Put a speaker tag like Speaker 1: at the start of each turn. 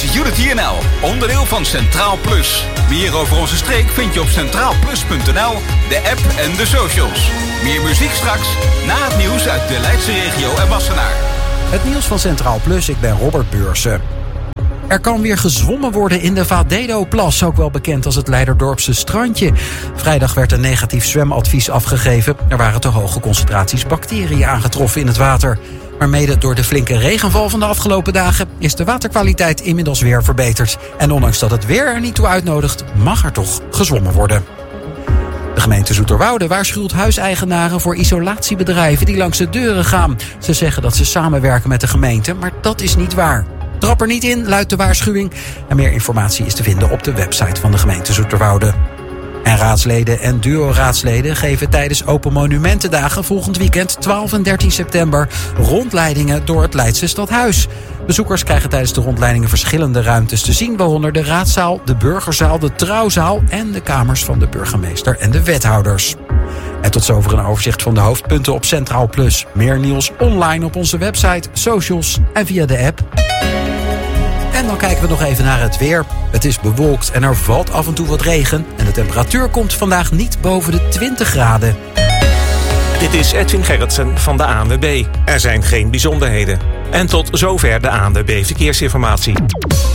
Speaker 1: Unity NL, onderdeel van Centraal Plus. Meer over onze streek vind je op centraalplus.nl, de app en de socials. Meer muziek straks, na het nieuws uit de Leidse regio en Wassenaar.
Speaker 2: Het nieuws van Centraal Plus, ik ben Robert Beursen. Er kan weer gezwommen worden in de Vadedo-plas, ook wel bekend als het Leiderdorpse strandje. Vrijdag werd een negatief zwemadvies afgegeven. Er waren te hoge concentraties bacteriën aangetroffen in het water. Maar mede door de flinke regenval van de afgelopen dagen is de waterkwaliteit inmiddels weer verbeterd. En ondanks dat het weer er niet toe uitnodigt, mag er toch gezwommen worden. De gemeente Zoeterwoude waarschuwt huiseigenaren voor isolatiebedrijven die langs de deuren gaan. Ze zeggen dat ze samenwerken met de gemeente, maar dat is niet waar. Trap er niet in, luidt de waarschuwing. En meer informatie is te vinden op de website van de gemeente Zoeterwoude. En raadsleden en duo-raadsleden geven tijdens Open Monumentendagen volgend weekend 12 en 13 september rondleidingen door het Leidse stadhuis. Bezoekers krijgen tijdens de rondleidingen verschillende ruimtes te zien, waaronder de raadzaal, de burgerzaal, de trouwzaal en de kamers van de burgemeester en de wethouders. En tot zover een overzicht van de hoofdpunten op Centraal Plus. Meer nieuws online op onze website, socials en via de app. En dan kijken we nog even naar het weer. Het is bewolkt en er valt af en toe wat regen. En de temperatuur komt vandaag niet boven de 20 graden.
Speaker 3: Dit is Edwin Gerritsen van de ANWB. Er zijn geen bijzonderheden. En tot zover de ANWB Verkeersinformatie.